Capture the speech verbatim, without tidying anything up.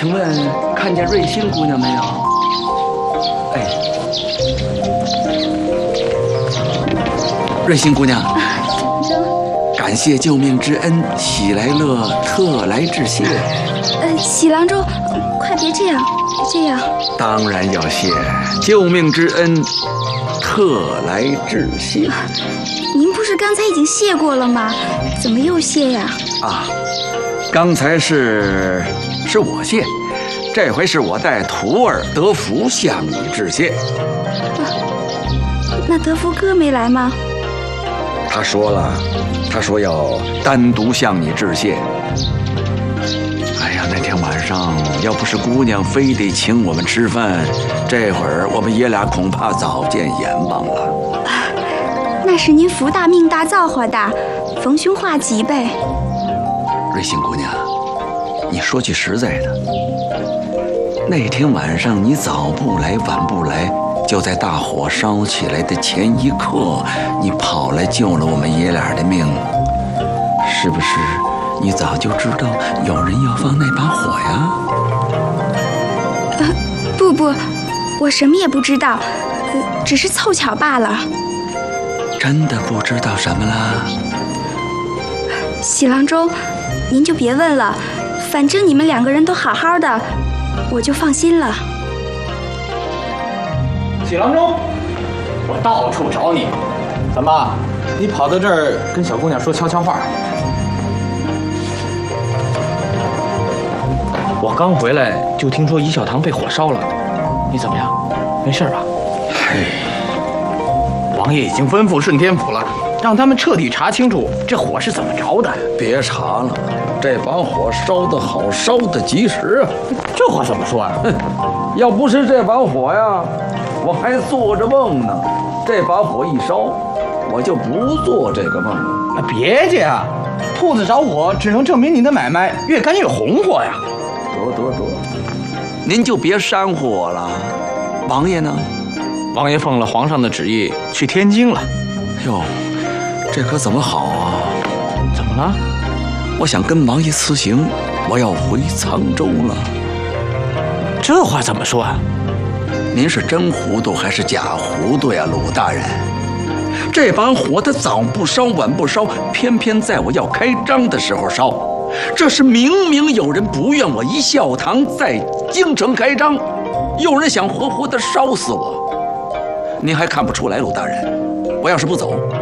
请问看见瑞馨姑娘没有？哎，瑞馨姑娘，感谢救命之恩，喜来乐特来致谢。 呃，喜郎中，快别这样，别这样。 当然要谢，救命之恩，特来致谢。 您不是刚才已经谢过了吗？怎么又谢呀？ 啊，刚才是是我谢，这回是我带徒儿德福向你致谢。 啊，那德福哥没来吗？ 他说了，他说要单独向你致谢。哎呀，那天晚上要不是姑娘非得请我们吃饭，这会儿我们爷俩恐怕早见阎王了。 啊，那是您福大命大造化大，逢凶化吉呗。 瑞馨姑娘，你说句实在的，那天晚上你早不来晚不来，就在大火烧起来的前一刻，你跑来救了我们爷俩的命，是不是？你早就知道有人要放那把火呀？ 呃，不不，我什么也不知道，呃，只是凑巧罢了。 真的不知道什么啦？ 喜郎中，您就别问了，反正你们两个人都好好的，我就放心了。 喜郎中，我到处找你，怎么，你跑到这儿跟小姑娘说悄悄话？我刚回来就听说怡孝堂被火烧了，你怎么样？没事吧？ 嘿， 王爷已经吩咐顺天府了，让他们彻底查清楚这火是怎么着的。 别查了，这把火烧得好，烧得及时啊！ 这话怎么说啊？ 哼，要不是这把火呀，我还做着梦呢。这把火一烧，我就不做这个梦了。 别介啊，兔子着火只能证明你的买卖越干越红火呀。 得得得，您就别煽乎我了。王爷呢？ 王爷奉了皇上的旨意去天津了。 哟，这可怎么好啊？ 怎么了？ 我想跟王爷辞行，我要回沧州了。 这话怎么说啊？ 您是真糊涂还是假糊涂呀，鲁大人？这把火它早不烧晚不烧，偏偏在我要开张的时候烧，这是明明有人不愿我怡孝堂在京城开张，有人想活活的烧死我。您还看不出来，鲁大人？我要是不走，